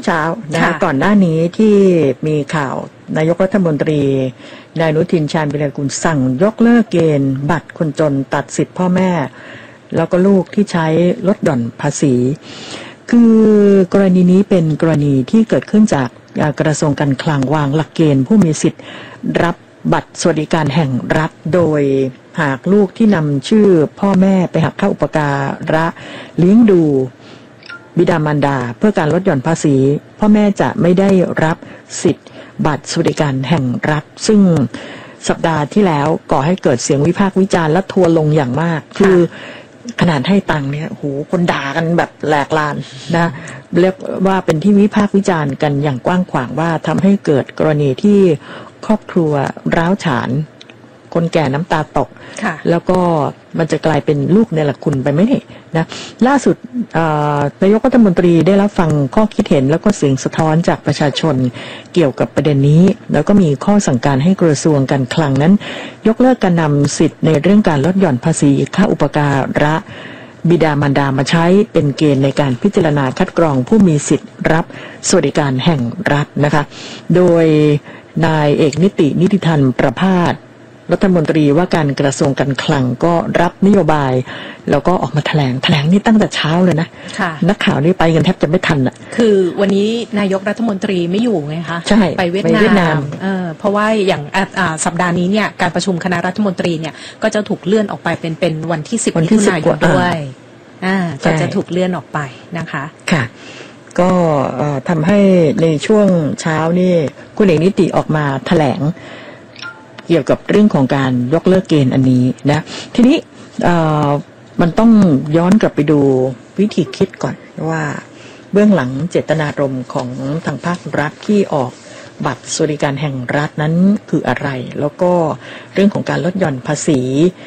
เช้านะก่อนหน้านี้ที่มีข่าวนายกรัฐมนตรีนายอนุทินชาญวิรากูลสั่งยกเลิกเกณฑ์บัตรคนจนตัดสิทธิพ่อแม่แล้วก็ลูกที่ใช้ลดหย่อนภาษีคือกรณีนี้เป็นกรณีที่เกิดขึ้นจากกระทรวงการคลังวางหลักเกณฑ์ผู้มีสิทธิ์รับบัตรสวัสดิการแห่งรัฐโดยหากลูกที่นำชื่อพ่อแม่ไปหักค่าอุปการะเลี้ยงดูบิดามารดาเพื่อการลดหย่อนภาษีพ่อแม่จะไม่ได้รับสิทธิ์บัตรสวัสดิการแห่งรัฐซึ่งสัปดาห์ที่แล้วก่อให้เกิดเสียงวิพากษ์วิจารณ์และทัวร์ลงอย่างมากคือขนาดให้ตังค์เนี่ยโหคนด่ากันแบบแหลกลานนะเรียกว่าเป็นที่วิพากษ์วิจารณ์กันอย่างกว้างขวางว่าทำให้เกิดกรณีที่ครอบครัวร้าวฉานคนแก่น้ำตาตกแล้วก็มันจะกลายเป็นลูกในหลักคุณไปไหมเนี่ยนะล่าสุดนายกรัฐมนตรีได้รับฟังข้อคิดเห็นแล้วก็เสียงสะท้อนจากประชาชนเกี่ยวกับประเด็นนี้แล้วก็มีข้อสั่งการให้กระทรวงการคลังนั้นยกเลิกการนำสิทธิ์ในเรื่องการลดหย่อนภาษีค่าอุปการะบิดามารดามาใช้เป็นเกณฑ์ในการพิจารณาคัดกรองผู้มีสิทธิ์รับสวัสดิการแห่งรัฐนะคะโดยนายเอกนิติธรรมประภาสรัฐมนตรีว่าการกระทรวงการคลังก็รับนโยบายแล้วก็ออกมาแถลงนี่ตั้งแต่เช้าเลยนะนักข่าวนี่ไปกันแทบจะไม่ทันอ่ะคือวันนี้นายกรัฐมนตรีไม่อยู่ไงคะใช่ไปเวียดนามเพราะว่าอย่างสัปดาห์นี้เนี่ยการประชุมคณะรัฐมนตรีเนี่ยก็จะถูกเลื่อนออกไปเป็นวันที่10 มิถุนายนด้วยก็จะถูกเลื่อนออกไปนะคะค่ะก็ทำให้ในช่วงเช้านี่คุณเอกนิติออกมาแถลงเกี่ยวกับเรื่องของการยกเลิกเกณฑ์อันนี้นะทีนี้มันต้องย้อนกลับไปดูวิธีคิดก่อนว่าเบื้องหลังเจตนารมณ์ของทางภาครัฐที่ออกบัตรสวัสดิการแห่งรัฐนั้นคืออะไรแล้วก็เรื่องของการลดหย่อนภาษี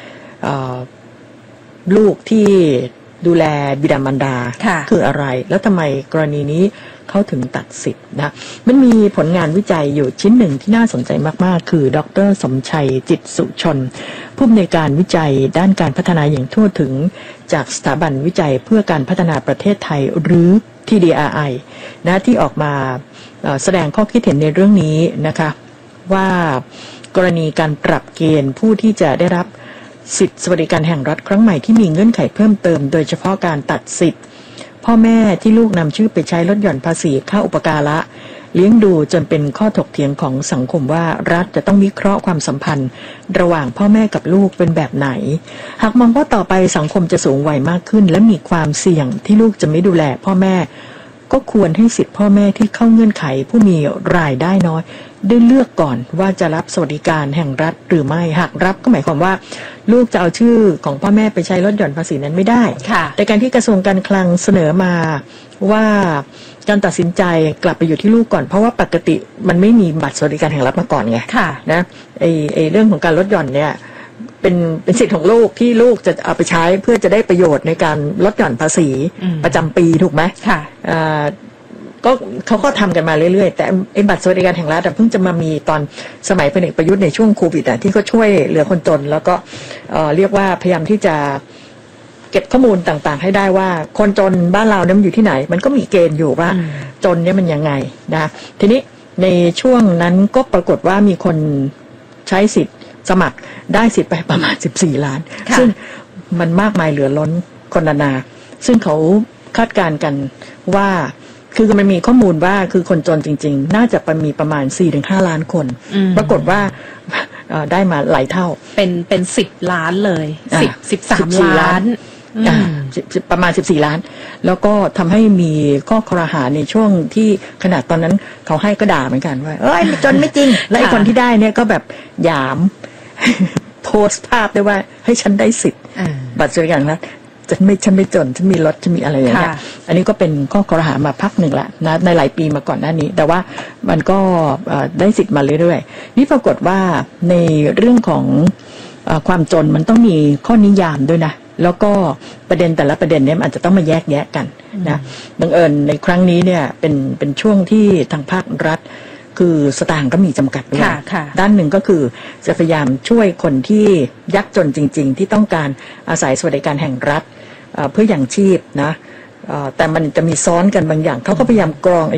ลูกที่ดูแลบิดามารดาคืออะไรแล้วทำไมกรณีนี้เขาถึงตัดสิทธิ์นะมันมีผลงานวิจัยอยู่ชิ้นหนึ่งที่น่าสนใจมากๆคือดร.สมชัยจิตสุชนผู้อำนวยการวิจัยด้านการพัฒนาอย่างทั่วถึงจากสถาบันวิจัยเพื่อการพัฒนาประเทศไทยหรือ TDRI นะที่ออกมาแสดงข้อคิดเห็นในเรื่องนี้นะคะว่ากรณีการปรับเกณฑ์ผู้ที่จะได้รับสิทธิสวัสดิการแห่งรัฐครั้งใหม่ที่มีเงื่อนไขเพิ่มเติมโดยเฉพาะการตัดสิทธิ์พ่อแม่ที่ลูกนำชื่อไปใช้ลดหย่อนภาษีค่าอุปการะเลี้ยงดูจนเป็นข้อถกเถียงของสังคมว่ารัฐจะต้องวิเคราะห์ความสัมพันธ์ระหว่างพ่อแม่กับลูกเป็นแบบไหนหากมองว่าต่อไปสังคมจะสูงวัยมากขึ้นและมีความเสี่ยงที่ลูกจะไม่ดูแลพ่อแม่ก็ควรให้สิทธิพ่อแม่ที่เข้าเงื่อนไขผู้มีรายได้น้อยได้เลือกก่อนว่าจะรับสวัสดิการแห่งรัฐหรือไม่หากรับก็หมายความว่าลูกจะเอาชื่อของพ่อแม่ไปใช้ลดหย่อนภาษีนั้นไม่ได้แต่การที่กระทรวงการคลังเสนอมาว่าการตัดสินใจกลับไปอยู่ที่ลูกก่อนเพราะว่าปกติมันไม่มีบัตรสวัสดิการแห่งรัฐมาก่อนไงนะไอเรื่องของการลดหย่อนเนี่ยเป็นสิทธิ์ของลูกที่ลูกจะเอาไปใช้เพื่อจะได้ประโยชน์ในการลดหย่อนภาษีประจำปีถูกไหมก็เขาก็ทำกันมาเรื่อยๆแต่ไอ้บัตรสวัสดิการแห่งรัฐเพิ่งจะมามีตอนสมัยพลเอกประยุทธ์ในช่วงโควิดที่เขาช่วยเหลือคนจนแล้วก็เรียกว่าพยายามที่จะเก็บข้อมูลต่างๆให้ได้ว่าคนจนบ้านเราเนี่ยมันอยู่ที่ไหนมันก็มีเกณฑ์อยู่ว่าจนเนี่ยมันยังไงนะทีนี้ในช่วงนั้นก็ปรากฏว่ามีคนใช้สิทธิ์สมัครได้สิทธิ์ไปประมาณ14 ล้านซึ่งมันมากมายเหลือล้นคนนาซึ่งเขาคาดการณ์กันว่าคือมันมีข้อมูลว่าคือคนจนจริงๆน่าจะมีประมาณ 4-5 ล้านคนปรากฏว่าได้มาหลายเท่าเป็น10 ล้านเลย13 ล้านประมาณ14 ล้านแล้วก็ทำให้มีข้อครหาในช่วงที่ขนาดตอนนั้นเขาให้ก็ด่าเหมือนกันว่าเอ้ยจนไม่จริงและไอ้คนที่ได้เนี่ยก็แบบหยามโพสต์ภาพได้ว่าให้ฉันได้สิทธิ์บัตรสวัสดิการนะฉันไม่จนฉันมีรถฉันมีอะไรอย่างเงี้ยอันนี้ก็เป็นข้อครหามาพักหนึ่งละนะในหลายปีมาก่อนหน้านี้แต่ว่ามันก็ได้สิทธิ์มาเรื่อยๆนี่ปรากฏว่าในเรื่องของความจนมันต้องมีข้อนิยามด้วยนะแล้วก็ประเด็นแต่ละประเด็นเนี่ยอาจจะต้องมาแยกแยะกันนะบังเอิญในครั้งนี้เนี่ยเป็นช่วงที่ทางภาครัฐคือสตางค์ก็มีจำกัดด้วยด้านหนึ่งก็คือจะพยายามช่วยคนที่ยากจนจริงๆที่ต้องการอาศัยสวัสดิการแห่งรัฐเพื่ออย่างชีพนะแต่มันจะมีซ้อนกันบางอย่างเขาก็พยายามกรอง